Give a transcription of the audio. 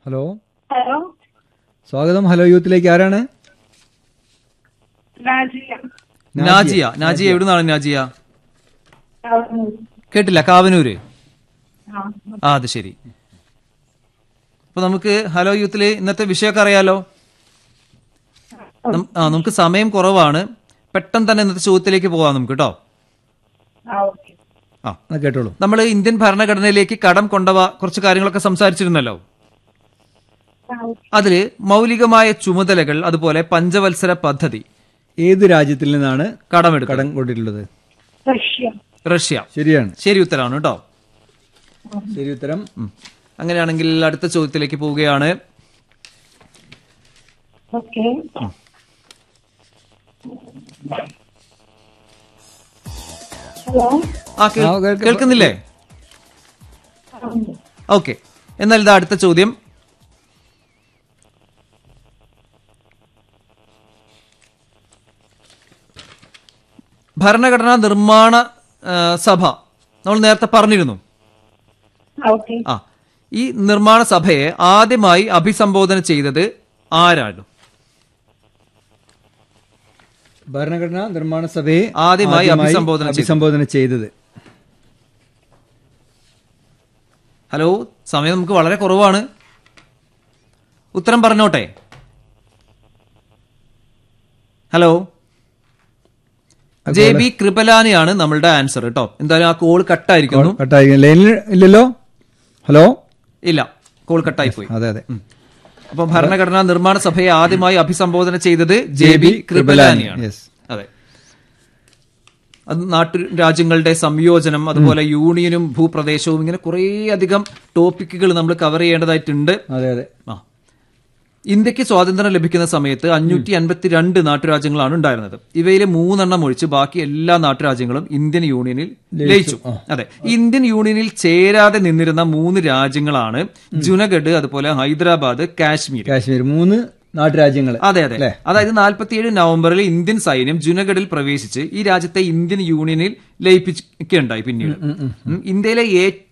Hello hello, സ്വാഗതം. Hello യൂത്തിലേക്ക് ആരാണ്? രാജിയ. നാജിയ എവിടുന്നാണ് നാജിയ? ആ, കേട്ടില്ല. കാവനൂര്. ആ. അത് ശരി. അപ്പൊ നമുക്ക് ഹലോ യൂത്തില് ഇന്നത്തെ വിഷയമൊക്കെ അറിയാലോ. നമുക്ക് സമയം കുറവാണ്. പെട്ടെന്ന് തന്നെ ഇന്നത്തെ ചോദ്യത്തിലേക്ക് പോവാം നമുക്ക് കേട്ടോ. ഓക്കെ. കേട്ടോളൂ. നമ്മൾ ഇന്ത്യൻ ഭരണഘടനയിലേക്ക് കടം കൊണ്ടുപോവാ കുറച്ച് കാര്യങ്ങളൊക്കെ സംസാരിച്ചിരുന്നല്ലോ. അതില് മൗലികമായ ചുമതലകൾ, അതുപോലെ പഞ്ചവത്സര പദ്ധതി ഏത് രാജ്യത്തിൽ നിന്നാണ് കടം കൊണ്ടിട്ടുള്ളത്? റഷ്യ. ശരിയാണ്. ശരി ഉത്തരമാണ് കേട്ടോ. ശരി ഉത്തരം. അങ്ങനെയാണെങ്കിൽ അടുത്ത ചോദ്യത്തിലേക്ക് പോവുകയാണ്. ഓക്കെ. ഹലോ. കേൾക്കുന്നില്ലേ? ഓക്കെ, എന്നാൽ ഇതാ അടുത്ത ചോദ്യം. ഭരണഘടനാ നിർമ്മാണ സഭ നമ്മൾ നേരത്തെ പറഞ്ഞിരുന്നു. ഓക്കെ. ഈ നിർമ്മാണ സഭയെ ആദ്യമായി അഭിസംബോധന ചെയ്തത് ആരാണ്? ഭരണഘടനാ നിർമ്മാണ സഭയെ ആദ്യമായി അഭിസംബോധന ചെയ്തത്. ഹലോ, സമയം നമുക്ക് വളരെ കുറവാണ്. ഉത്തരം പറഞ്ഞോട്ടെ. ഹലോ, JB കൃപലാനിയാണ് നമ്മളുടെ ആൻസർ കേട്ടോ. എന്തായാലും ആ കോൾ കട്ടായിരിക്കുന്നു. ലൈനിൽ ഇല്ലല്ലോ? ഹലോ, ഇല്ല, കോൾ കട്ടായി പോയി. അതെ അതെ. അപ്പം ഭരണഘടനാ നിർമ്മാണ സഭയെ ആദ്യമായി അഭിസംബോധന ചെയ്തത് JB കൃപലാനിയാണ്. അതെ. അത് നാട്ടുരാജ്യങ്ങളുടെ സംയോജനം, അതുപോലെ യൂണിയനും ഭൂപ്രദേശവും, ഇങ്ങനെ കുറേ അധികം ടോപ്പിക്കുകൾ നമ്മൾ കവർ ചെയ്യേണ്ടതായിട്ടുണ്ട്. അതെ അതെ. ഇന്ത്യക്ക് സ്വാതന്ത്ര്യം ലഭിക്കുന്ന സമയത്ത് 552 നാട്ടുരാജ്യങ്ങളാണ് ഉണ്ടായിരുന്നത്. ഇവയിലെ 3 ഒഴിച്ച് ബാക്കി എല്ലാ നാട്ടുരാജ്യങ്ങളും ഇന്ത്യൻ യൂണിയനിൽ ലയിച്ചു. അതെ, ഇന്ത്യൻ യൂണിയനിൽ ചേരാതെ നിന്നിരുന്ന 3 രാജ്യങ്ങളാണ് ജുനഗഡ്, അതുപോലെ ഹൈദരാബാദ്, കാശ്മീർ. 3 നാട്ടുരാജ്യങ്ങൾ. അതെ അതെ. അതായത് 47 നവംബറിൽ ഇന്ത്യൻ സൈന്യം ജുനഗഡിൽ പ്രവേശിച്ച് ഈ രാജ്യത്തെ ഇന്ത്യൻ യൂണിയനിൽ ലയിപ്പിക്കുകയുണ്ടായി. പിന്നീട് ഇന്ത്യയിലെ